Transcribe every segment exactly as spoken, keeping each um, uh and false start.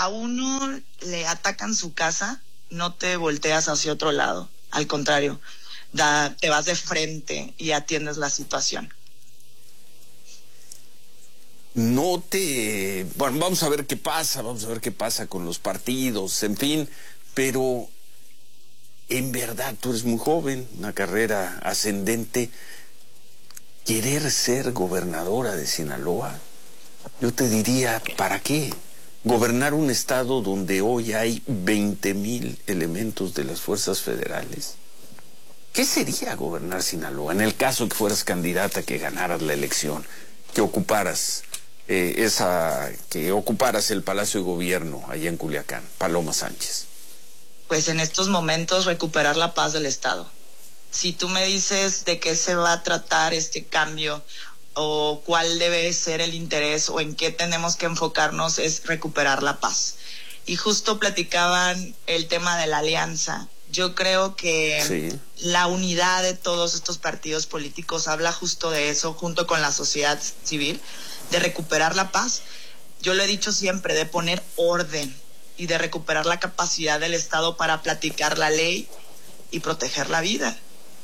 a uno le atacan su casa, no te volteas hacia otro lado. Al contrario, da, te vas de frente y atiendes la situación. No te... Bueno, vamos a ver qué pasa, vamos a ver qué pasa con los partidos, en fin, pero en verdad tú eres muy joven, una carrera ascendente. ¿Querer ser gobernadora de Sinaloa? Yo te diría, ¿para qué? Gobernar un estado donde hoy hay veinte mil elementos de las fuerzas federales. ¿Qué sería gobernar Sinaloa en el caso que fueras candidata, que ganaras la elección, que ocuparas eh, esa, que ocuparas el Palacio de Gobierno allá en Culiacán, Paloma Sánchez? Pues en estos momentos recuperar la paz del estado. Si tú me dices de qué se va a tratar este cambio o cuál debe ser el interés o en qué tenemos que enfocarnos, es recuperar la paz. Y justo platicaban el tema de la alianza. Yo creo que sí, la unidad de todos estos partidos políticos habla justo de eso, junto con la sociedad civil, de recuperar la paz. Yo lo he dicho siempre, de poner orden y de recuperar la capacidad del Estado para platicar la ley y proteger la vida.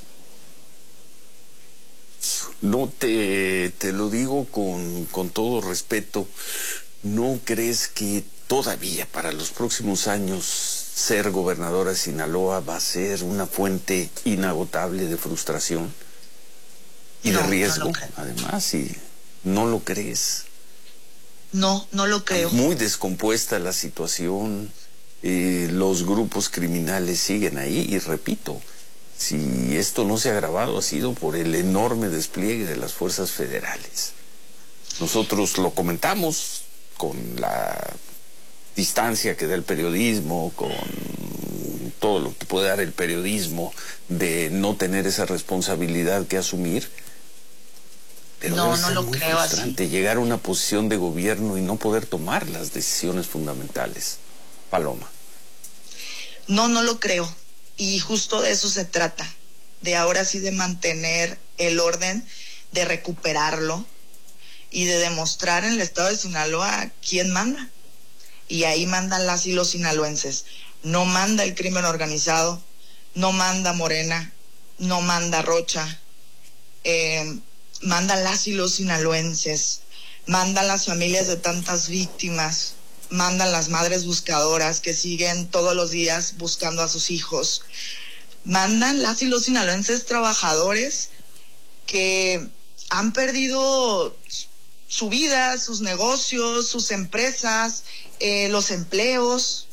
No te, te lo digo con, con todo respeto, ¿no crees que todavía para los próximos años ser gobernadora de Sinaloa va a ser una fuente inagotable de frustración y no, de riesgo? No además, si no lo crees. No, no lo creo. Muy descompuesta la situación, eh, los grupos criminales siguen ahí y repito, si esto no se ha agravado ha sido por el enorme despliegue de las fuerzas federales. Nosotros lo comentamos con la distancia que da el periodismo, con todo lo que puede dar el periodismo de no tener esa responsabilidad que asumir. Pero no, no lo creo así. Llegar a una posición de gobierno y no poder tomar las decisiones fundamentales. Paloma. No, no lo creo. Y justo de eso se trata. De ahora sí de mantener el orden, de recuperarlo y de demostrar en el estado de Sinaloa quién manda. Y ahí mandan las y los sinaloenses. No manda el crimen organizado, no manda Morena, no manda Rocha, eh, mandan las y los sinaloenses, mandan las familias de tantas víctimas, mandan las madres buscadoras que siguen todos los días buscando a sus hijos, mandan las y los sinaloenses trabajadores que han perdido su vida, sus negocios, sus empresas, eh, los empleos,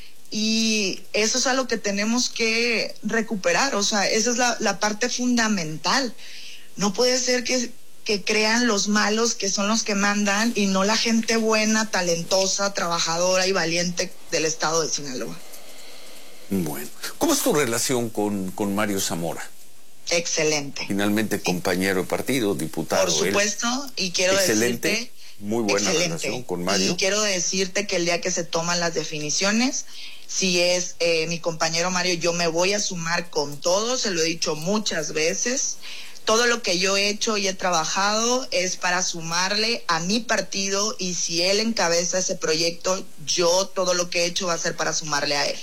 y eso es algo que tenemos que recuperar. O sea, esa es la, la parte fundamental. No puede ser que, que crean los malos que son los que mandan y no la gente buena, talentosa, trabajadora y valiente del estado de Sinaloa. Bueno, ¿cómo es tu relación con, con Mario Zamora? Excelente. Finalmente compañero de partido, diputado. Por supuesto, él. Y quiero excelente, decirte... muy buena excelente. relación con Mario. Y quiero decirte que el día que se toman las definiciones, si es eh, mi compañero Mario, yo me voy a sumar con todo, se lo he dicho muchas veces. Todo lo que yo he hecho y he trabajado es para sumarle a mi partido, y si él encabeza ese proyecto, yo todo lo que he hecho va a ser para sumarle a él.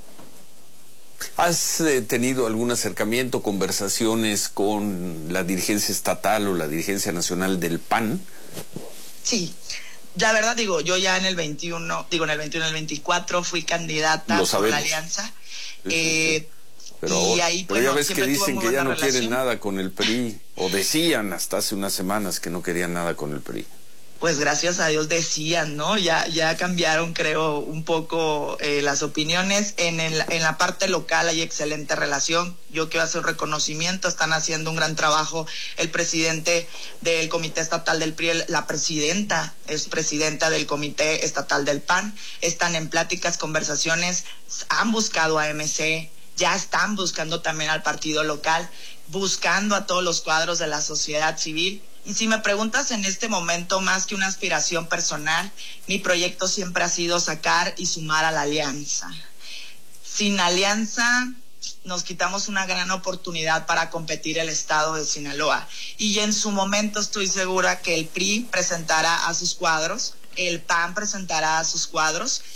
¿Has eh, tenido algún acercamiento, conversaciones con la dirigencia estatal o la dirigencia nacional del P A N? Sí, la verdad digo, yo ya en el veintiuno, digo en el veintiuno, en el veinticuatro fui candidata por la alianza. Sí, eh, sí, sí. Pero, y ahí, pero bueno, ya ves que dicen que ya no relación. quieren nada con el P R I, o decían hasta hace unas semanas que no querían nada con el P R I. Pues gracias a Dios decían, ¿no? Ya ya cambiaron, creo, un poco eh, las opiniones. En, el, en la parte local hay excelente relación. Yo quiero hacer un reconocimiento, están haciendo un gran trabajo. El presidente del Comité Estatal del P R I, la presidenta, es presidenta del Comité Estatal del P A N. Están en pláticas, conversaciones, han buscado a M C, ya están buscando también al partido local, buscando a todos los cuadros de la sociedad civil. Y si me preguntas en este momento, más que una aspiración personal, mi proyecto siempre ha sido sacar y sumar a la alianza. Sin alianza nos quitamos una gran oportunidad para competir el estado de Sinaloa. Y en su momento estoy segura que el P R I presentará a sus cuadros, el P A N presentará a sus cuadros,